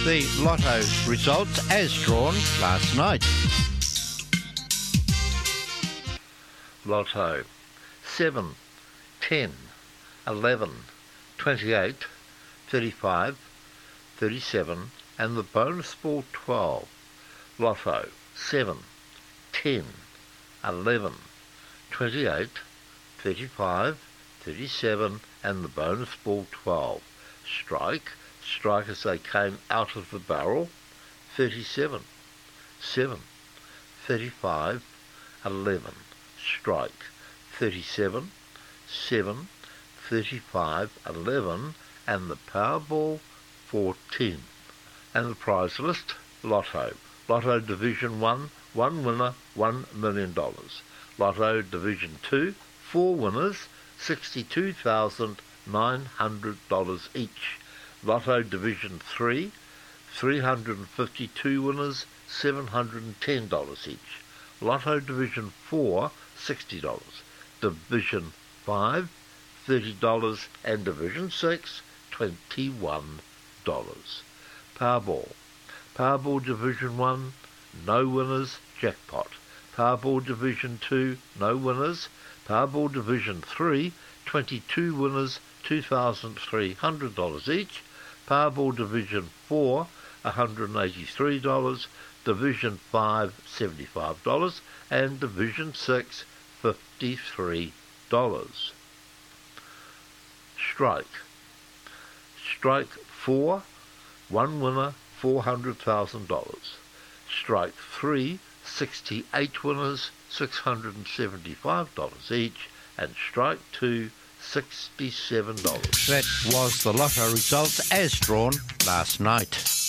The Lotto results as drawn last night. Lotto 7, 10, 11, 28, 35, 37 and the bonus ball 12. Lotto 7, 10, 11, 28, 35, 37 and the bonus ball 12. Strike as they came out of the barrel 37, 7, 35, 11. Strike 37, 7, 35, 11 and the Powerball 14. And the prize list, Lotto. Lotto Division 1, 1 winner, $1 million. Lotto Division 2, 4 winners, $62,900 each. Lotto Division 3, 352 winners, $710 each. Lotto Division 4, $60. Division 5, $30 and Division 6, $21. Powerball. Powerball Division 1, no winners, jackpot. Powerball Division 2, no winners. Powerball Division 3, 22 winners, $2,300 each. Powerball Division 4, $183. Division 5, $75. And Division 6, $53. Strike. Strike 4, 1 winner, $400,000. Strike 3, 68 winners, $675 each. And Strike 2, $67. That was the Lotto results as drawn last night.